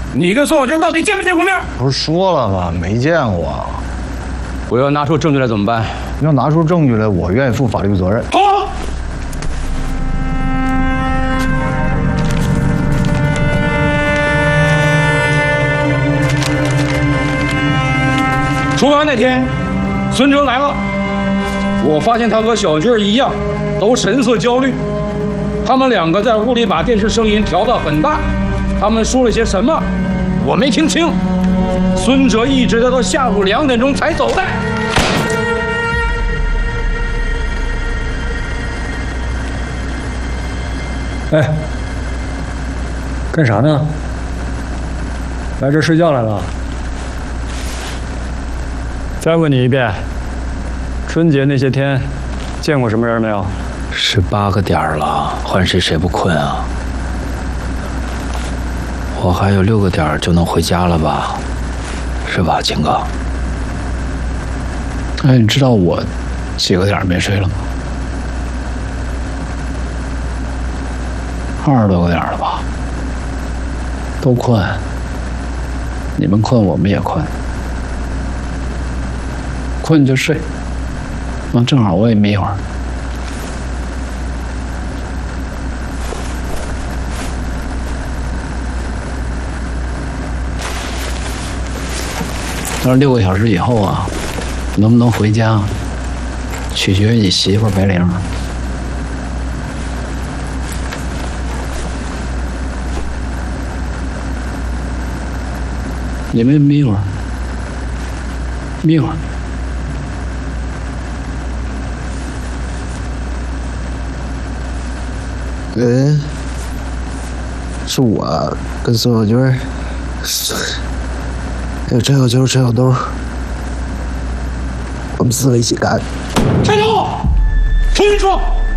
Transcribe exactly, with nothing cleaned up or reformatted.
你跟宋小军到底见没见过面？ 不是说了吗？没见过。 我要拿出证据来怎么办？ 要拿出证据来，我愿意负法律责任。 好。出门那天，孙哲来了，我发现他和小军一样，都神色焦虑。他们两个在屋里把电视声音调到很大，他们说了些什么，我没听清。孙哲一直待到下午两点钟才走的。 哎，干啥呢？来这睡觉来了？再问你一遍，春节那些天，见过什么人没有？ 十八个点了，换谁谁不困啊？我还有六个点就能回家了吧？是吧，秦哥？ 哎，你知道我几个点没睡了吗？二十多个点了吧？都困。你们困，我们也困。困就睡。啊，正好我也眯一会儿。但是六个小时以后啊，能不能回家，取决于你媳妇白玲。你们眯会儿，眯会儿。 嗯，是我跟宋小军，还有陈小秋、陈小东，我们四个一起干。 开头，重新说。